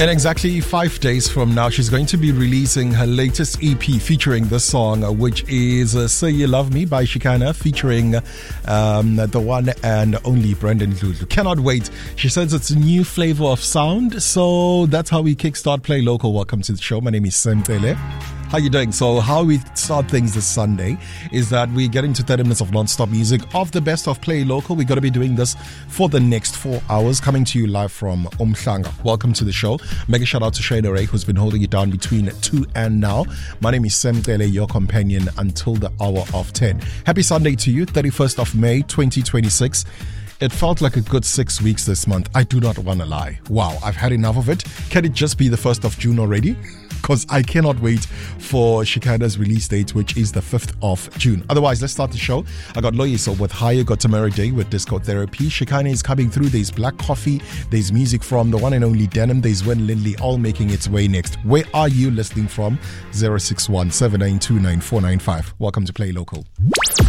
In exactly 5 days from now, she's going to be releasing her latest EP featuring this song, which is Say You Love Me by Shekinah, featuring the one and only Brandon Lulu. Cannot wait. She says it's a new flavor of sound. So that's how we kickstart Play Local. Welcome to the show. My name is Sam Tele. How you doing? So how we start things this Sunday is that we get into 30 minutes of non-stop music of the best of Play Local. We're going to be doing this for the next 4 hours, coming to you live from Umhlanga. Welcome to the show. Mega shout out to Shane Ray, who's been holding it down between 2 and now. My name is Sam Tele, your companion until the hour of 10. Happy Sunday to you, 31st of May, 2026. It felt like a good 6 weeks this month. I do not want to lie. Wow, I've had enough of it. Can it just be the 1st of June already? Because I cannot wait for Shekinah's release date, which is the 5th of June. Otherwise, let's start the show. I got Loyiso with Higher, got Tamara Day with Disco Therapy. Shekinah is coming through. There's Black Coffee. There's music from the one and only Denim. There's Wen Lindley, all making its way next. Where are you listening from? 061 792 9495. Welcome to Play Local.